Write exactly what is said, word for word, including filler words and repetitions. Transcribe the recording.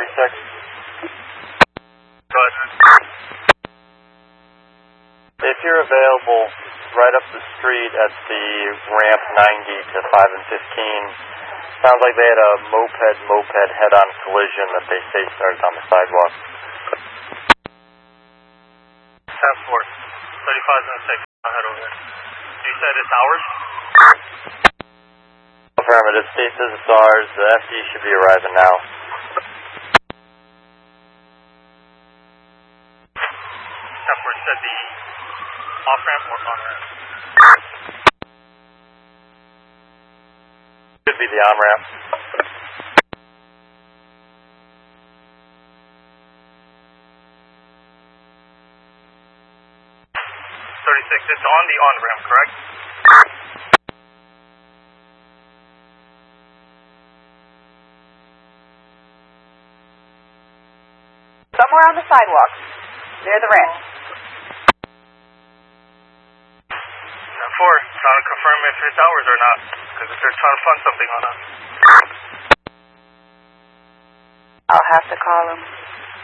six. Go ahead. If you're available, right up the street at the ramp ninety to five and fifteen, sounds like they had a moped-moped head-on collision that they say started on the sidewalk. ten four, thirty-five and six, I'll head over there. You said it's ours? Affirmative, state says it's ours. The F D should be arriving now. ten four said the off-ramp or on-ramp? Should be the on-ramp. thirty-six, it's on the on-ramp, correct? Somewhere on the sidewalk, near the ramp. ten four, trying to confirm if it's ours or not, because if they're trying to fund something on us. I'll have to call him.